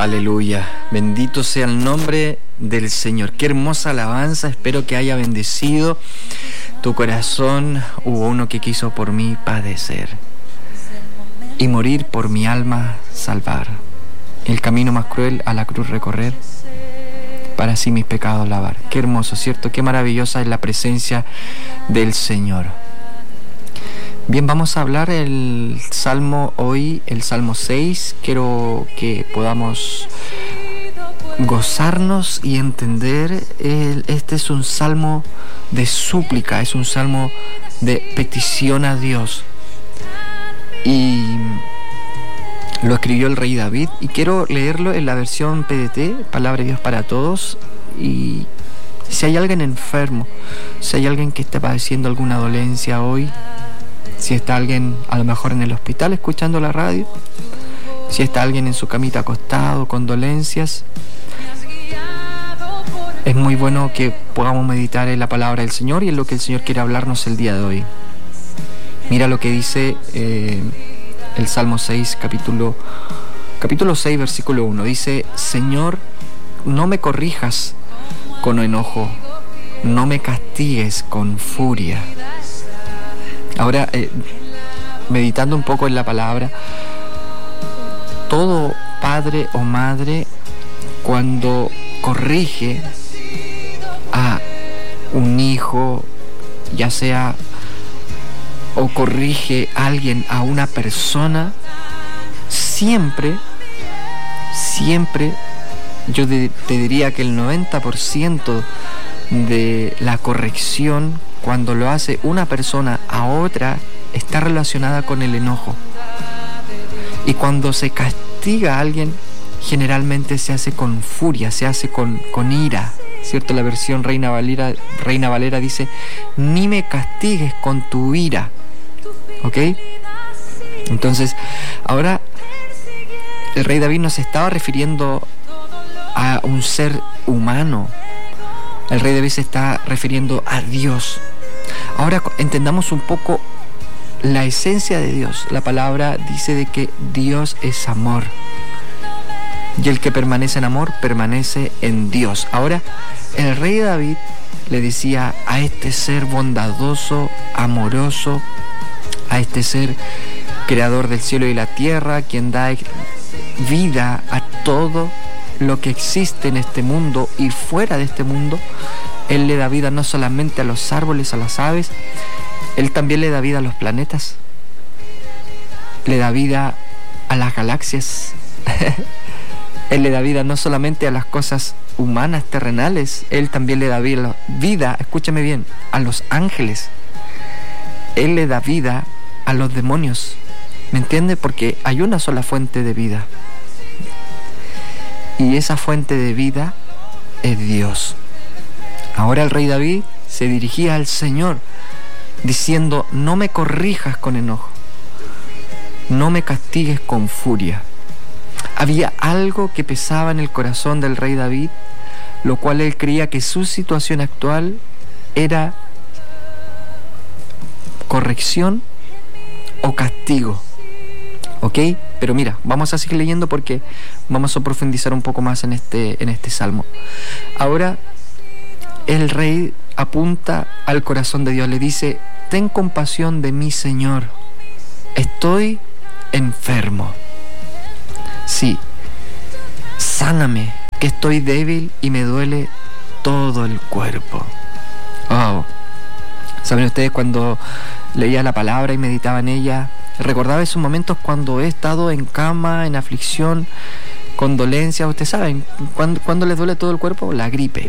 Aleluya, bendito sea el nombre del Señor. Qué hermosa alabanza, espero que haya bendecido tu corazón. Hubo uno que quiso por mí padecer y morir por mi alma salvar. El camino más cruel a la cruz recorrer, para así mis pecados lavar. Qué hermoso, ¿cierto? Qué maravillosa es la presencia del Señor. Bien, vamos a hablar el Salmo hoy, el Salmo 6. Quiero que podamos gozarnos y entender. Este es un salmo de súplica, es un salmo de petición a Dios. Y lo escribió el rey David. Y quiero leerlo en la versión PDT, Palabra de Dios para Todos. Y si hay alguien enfermo, si hay alguien que esté padeciendo alguna dolencia hoy, si está alguien a lo mejor en el hospital escuchando la radio, si está alguien en su camita acostado con dolencias, es muy bueno que podamos meditar en la palabra del Señor y en lo que el Señor quiere hablarnos el día de hoy. Mira lo que dice el Salmo 6, capítulo 6, versículo 1. Dice: Señor, no me corrijas con enojo, no me castigues con furia. Ahora, meditando un poco en la palabra, todo padre o madre, cuando corrige a un hijo, ya sea, o corrige a alguien, a una persona, siempre, yo te diría que el 90% de la corrección, cuando lo hace una persona a otra, está relacionada con el enojo. Y cuando se castiga a alguien, generalmente se hace con furia, se hace con ira, ¿cierto? La versión Reina Valera dice: ni me castigues con tu ira. ¿Ok? Entonces, ahora el rey David nos estaba refiriendo a un ser humano. El rey David se está refiriendo a Dios. Ahora entendamos un poco la esencia de Dios. La palabra dice de que Dios es amor. Y el que permanece en amor, permanece en Dios. Ahora, el rey David le decía a este ser bondadoso, amoroso, a este ser creador del cielo y la tierra, quien da vida a todo lo que existe en este mundo y fuera de este mundo. Él le da vida no solamente a los árboles, a las aves, Él también le da vida a los planetas, le da vida a las galaxias. Él le da vida no solamente a las cosas humanas, terrenales, Él también le da vida, escúchame bien, a los ángeles. Él le da vida a los demonios, ¿me entiende? Porque hay una sola fuente de vida, y esa fuente de vida es Dios. Ahora el rey David se dirigía al Señor diciendo: no me corrijas con enojo, no me castigues con furia. Había algo que pesaba en el corazón del rey David, lo cual él creía que su situación actual era corrección o castigo. ¿Ok? Pero mira, vamos a seguir leyendo porque vamos a profundizar un poco más en este salmo. Ahora el rey apunta al corazón de Dios, le dice: ten compasión de mí, Señor, estoy enfermo. Sí, sáname, que estoy débil y me duele todo el cuerpo. Oh, ¿saben ustedes? Cuando leía la palabra y meditaba en ella, recordaba esos momentos cuando he estado en cama, en aflicción, con dolencias. Ustedes saben, ¿cuándo les duele todo el cuerpo? La gripe.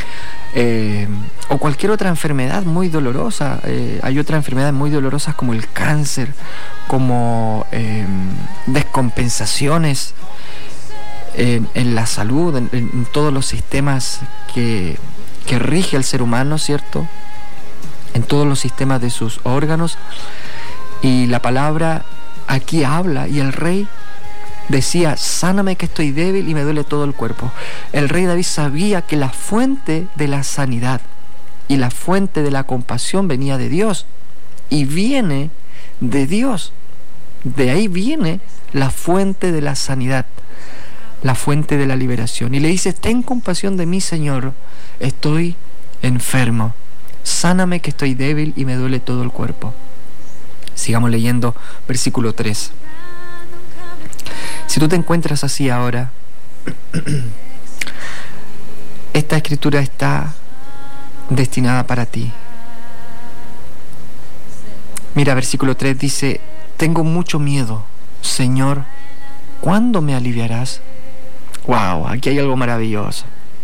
O cualquier otra enfermedad muy dolorosa. Hay otras enfermedades muy dolorosas como el cáncer, como descompensaciones en la salud, en todos los sistemas que rige el ser humano, ¿cierto? En todos los sistemas de sus órganos. Y la palabra aquí habla, y el rey decía: sáname, que estoy débil y me duele todo el cuerpo. El rey David sabía que la fuente de la sanidad y la fuente de la compasión venía de Dios, y viene de Dios. De ahí viene la fuente de la sanidad. la fuente de la liberación. Y le dice: ten compasión de mí, Señor, estoy enfermo. Sáname, que estoy débil y me duele todo el cuerpo. Sigamos leyendo versículo 3. Si tú te encuentras así ahora, esta escritura está destinada para ti. Mira, versículo 3 dice: tengo mucho miedo, Señor, ¿cuándo me aliviarás? Wow, aquí hay algo maravilloso.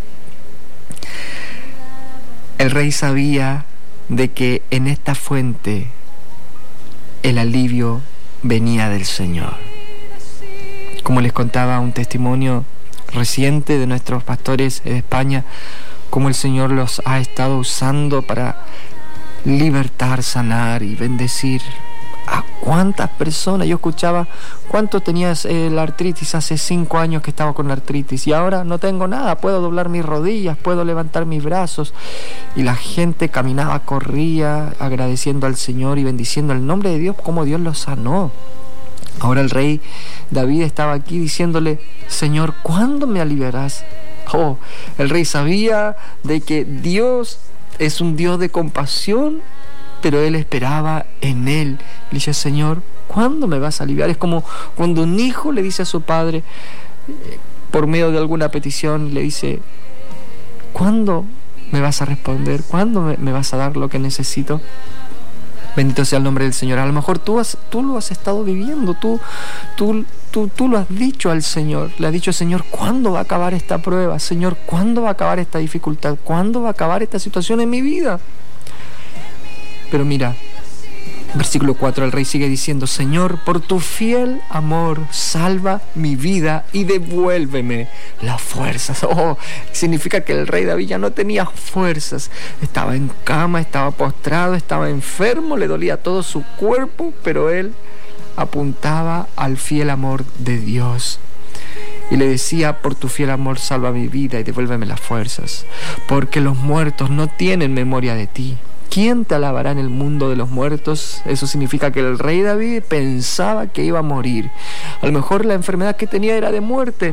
El rey sabía de que en esta fuente el alivio venía del Señor. Como les contaba un testimonio reciente de nuestros pastores de España, cómo el Señor los ha estado usando para libertar, sanar y bendecir a cuántas personas. Yo escuchaba: ¿cuánto tenías la artritis? Hace 5 años que estaba con la artritis y ahora no tengo nada, puedo doblar mis rodillas, puedo levantar mis brazos. Y la gente caminaba, corría, agradeciendo al Señor y bendiciendo el nombre de Dios, como Dios los sanó. Ahora el rey David estaba aquí diciéndole: Señor, ¿cuándo me aliviarás? Oh, el rey sabía de que Dios es un Dios de compasión, pero él esperaba en él. Le dice: Señor, ¿cuándo me vas a aliviar? Es como cuando un hijo le dice a su padre, por medio de alguna petición, le dice: ¿cuándo me vas a responder? ¿Cuándo me vas a dar lo que necesito? Bendito sea el nombre del Señor. A lo mejor tú lo has estado viviendo, tú lo has dicho al Señor. Le has dicho: Señor, ¿cuándo va a acabar esta prueba? Señor, ¿cuándo va a acabar esta dificultad? ¿Cuándo va a acabar esta situación en mi vida? Pero mira, versículo 4, el rey sigue diciendo: Señor, por tu fiel amor, salva mi vida y devuélveme las fuerzas. Oh, significa que el rey David ya no tenía fuerzas. Estaba en cama, estaba postrado, estaba enfermo, le dolía todo su cuerpo, pero él apuntaba al fiel amor de Dios. Y le decía: por tu fiel amor, salva mi vida y devuélveme las fuerzas, porque los muertos no tienen memoria de ti. ¿Quién te alabará en el mundo de los muertos? Eso significa que el rey David pensaba que iba a morir. A lo mejor la enfermedad que tenía era de muerte.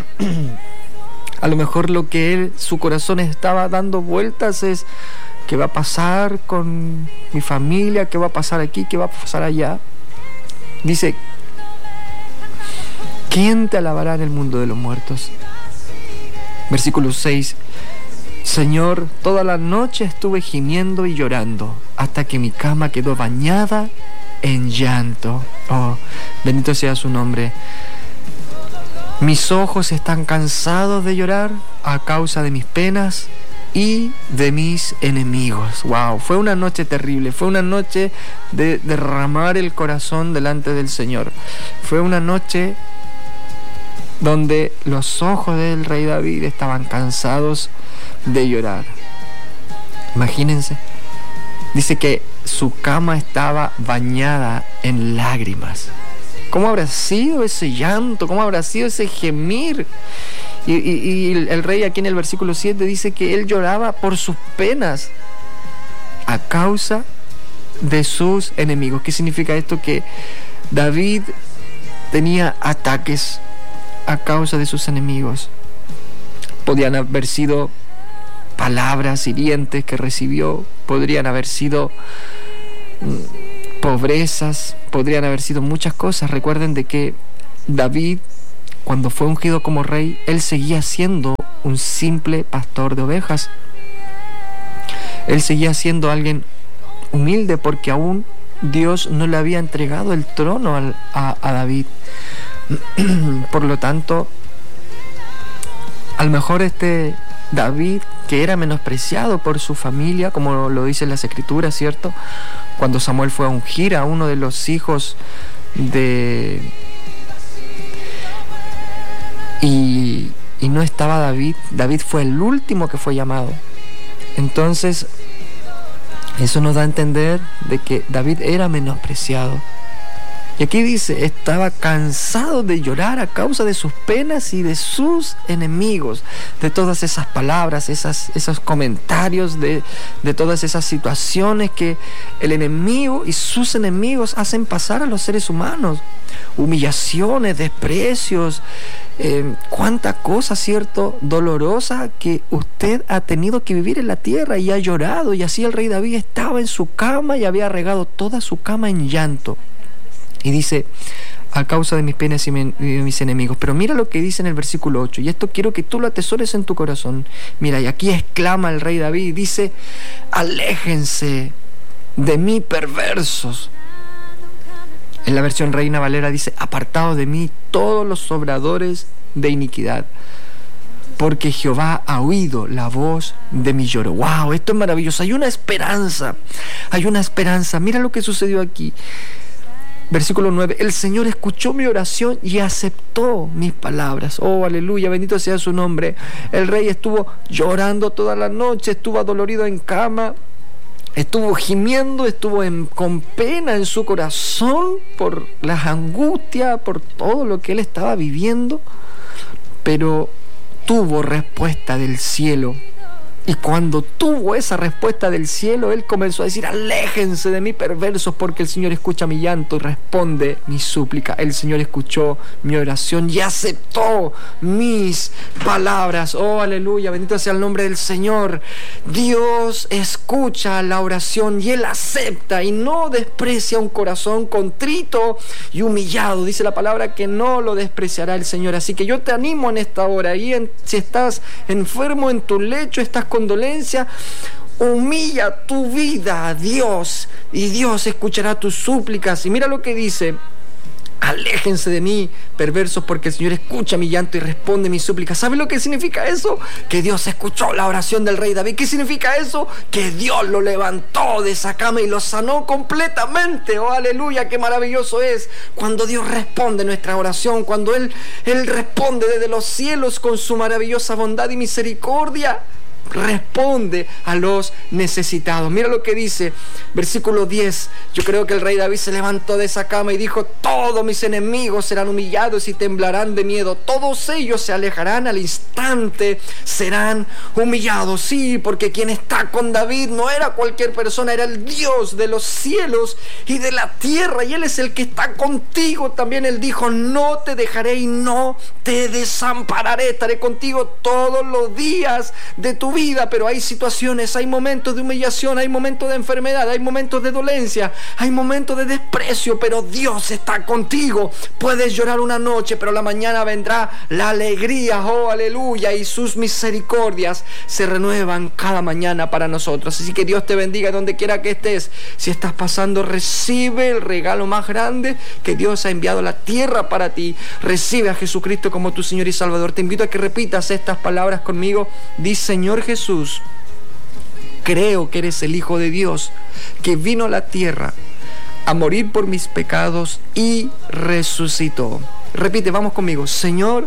A lo mejor lo que su corazón estaba dando vueltas es: ¿qué va a pasar con mi familia? ¿Qué va a pasar aquí? ¿Qué va a pasar allá? Dice: ¿quién te alabará en el mundo de los muertos? Versículo 6. Señor, toda la noche estuve gimiendo y llorando hasta que mi cama quedó bañada en llanto. Oh, bendito sea su nombre. Mis ojos están cansados de llorar a causa de mis penas y de mis enemigos. Wow, fue una noche terrible, fue una noche de derramar el corazón delante del Señor. Fue una noche donde los ojos del rey David estaban cansados de llorar. Imagínense, dice que su cama estaba bañada en lágrimas. ¿Cómo habrá sido ese llanto? ¿Cómo habrá sido ese gemir? Y el rey aquí en el versículo 7 dice que él lloraba por sus penas a causa de sus enemigos. ¿Qué significa esto? Que David tenía ataques a causa de sus enemigos. Podían haber sido palabras hirientes que recibió, podrían haber sido pobrezas, podrían haber sido muchas cosas. Recuerden de que David, cuando fue ungido como rey, él seguía siendo un simple pastor de ovejas. Él seguía siendo alguien humilde, porque aún Dios no le había entregado el trono a David. Por lo tanto, a lo mejor David, que era menospreciado por su familia, como lo dicen las escrituras, ¿cierto? Cuando Samuel fue a ungir a uno de los hijos y no estaba David fue el último que fue llamado. Entonces, eso nos da a entender de que David era menospreciado. Y aquí dice, estaba cansado de llorar a causa de sus penas y de sus enemigos, de todas esas palabras, esos comentarios, de todas esas situaciones que el enemigo y sus enemigos hacen pasar a los seres humanos. Humillaciones, desprecios, cuánta cosa, ¿cierto?, dolorosa que usted ha tenido que vivir en la tierra y ha llorado. Y así el rey David estaba en su cama y había regado toda su cama en llanto. Y dice, a causa de mis penas y mis enemigos. Pero mira lo que dice en el versículo 8, y esto quiero que tú lo atesores en tu corazón. Mira, y aquí exclama el rey David, dice, aléjense de mí, perversos. En la versión Reina Valera dice, apartados de mí todos los obradores de iniquidad, porque Jehová ha oído la voz de mi lloro. ¡Wow! Esto es maravilloso. Hay una esperanza. Mira lo que sucedió aquí. Versículo 9, el Señor escuchó mi oración y aceptó mis palabras. Oh, aleluya, bendito sea su nombre. El rey estuvo llorando toda la noche, estuvo adolorido en cama, estuvo gimiendo, con pena en su corazón por las angustias, por todo lo que él estaba viviendo, pero tuvo respuesta del cielo. Y cuando tuvo esa respuesta del cielo, él comenzó a decir, aléjense de mí, perversos, porque el Señor escucha mi llanto y responde mi súplica. El Señor escuchó mi oración y aceptó mis palabras. Oh, aleluya, bendito sea el nombre del Señor. Dios escucha la oración y Él acepta y no desprecia un corazón contrito y humillado. Dice la palabra que no lo despreciará el Señor. Así que yo te animo en esta hora. Si estás enfermo en tu lecho, estás con dolencia, humilla tu vida a Dios y Dios escuchará tus súplicas. Y mira lo que dice, aléjense de mí, perversos, porque el Señor escucha mi llanto y responde mis súplicas. ¿Sabe lo que significa eso? Que Dios escuchó la oración del rey David. ¿Qué significa eso? Que Dios lo levantó de esa cama y lo sanó completamente. Oh, aleluya, qué maravilloso es cuando Dios responde nuestra oración, cuando Él responde desde los cielos con su maravillosa bondad y misericordia. Responde a los necesitados. Mira lo que dice, versículo 10. Yo creo que el rey David se levantó de esa cama y dijo, todos mis enemigos serán humillados y temblarán de miedo. Todos ellos se alejarán al instante, serán humillados. Sí, porque quien está con David no era cualquier persona, era el Dios de los cielos y de la tierra, y Él es el que está contigo. También Él dijo, no te dejaré y no te desampararé. Estaré contigo todos los días de tu vida. Pero hay situaciones, hay momentos de humillación, hay momentos de enfermedad, hay momentos de dolencia, hay momentos de desprecio, pero Dios está contigo. Puedes llorar una noche, pero la mañana vendrá la alegría. Oh, aleluya, y sus misericordias se renuevan cada mañana para nosotros. Así que Dios te bendiga donde quiera que estés. Si estás pasando, recibe el regalo más grande que Dios ha enviado a la tierra para ti. Recibe a Jesucristo como tu Señor y Salvador. Te invito a que repitas estas palabras conmigo. Di, Señor Jesús, creo que eres el Hijo de Dios, que vino a la tierra a morir por mis pecados y resucitó. Repite, vamos conmigo. Señor,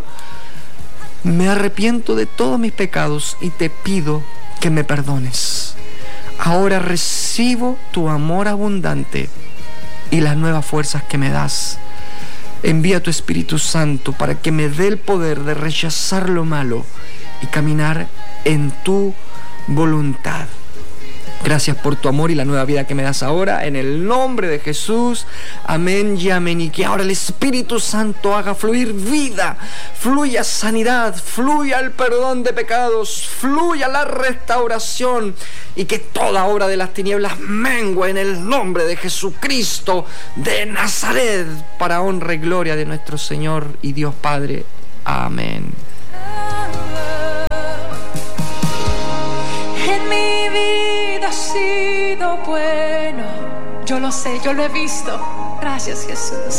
me arrepiento de todos mis pecados y te pido que me perdones. Ahora recibo tu amor abundante y las nuevas fuerzas que me das. Envía tu Espíritu Santo para que me dé el poder de rechazar lo malo y caminar en tu voluntad. Gracias por tu amor y la nueva vida que me das ahora, en el nombre de Jesús, amén y amén. Y que ahora el Espíritu Santo haga fluir vida, fluya sanidad, fluya el perdón de pecados, fluya la restauración, y que toda obra de las tinieblas mengue en el nombre de Jesucristo de Nazaret, para honra y gloria de nuestro Señor y Dios Padre. Amén. En mi vida ha sido bueno, yo lo sé, yo lo he visto. Gracias, Jesús.